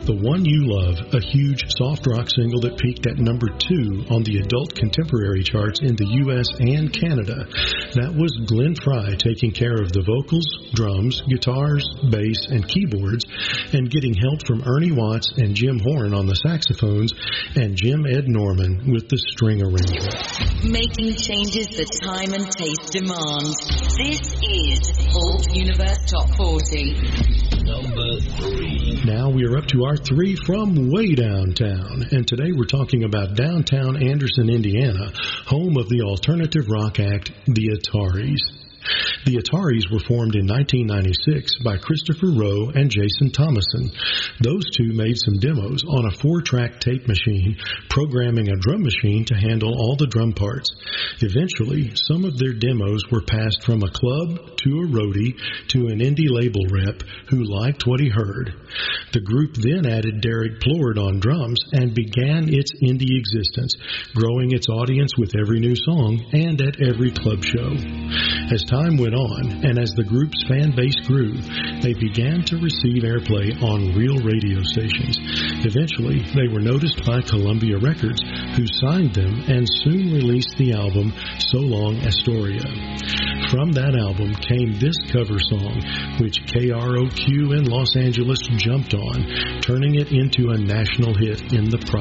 with The One You Love, a huge soft rock single that peaked at number 2 on the adult contemporary charts in the U.S. and Canada. That was Glenn Frey taking care of the vocals, drums, guitars, bass, and keyboards, and getting help from Ernie Watts and Jim Horn on the saxophones, and Jim Ed Norman with the string arrangement. Making changes that time and taste demand. This is Alt Universe Top 40. Number 3. Now we are up to our 3 from way downtown, and today we're talking about downtown Anderson, Indiana, home of the alternative rock act, the Ataris. The Ataris were formed in 1996 by Christopher Rowe and Jason Thomason. Those two made some demos on a 4-track tape machine, programming a drum machine to handle all the drum parts. Eventually, some of their demos were passed from a club to a roadie to an indie label rep who liked what he heard. The group then added Derek Plord on drums and began its indie existence, growing its audience with every new song and at every club show. As time went on, and as the group's fan base grew, they began to receive airplay on real radio stations. Eventually, they were noticed by Columbia Records, who signed them and soon released the album So Long Astoria. From that album came this cover song, which KROQ in Los Angeles jumped on, turning it into a national hit in the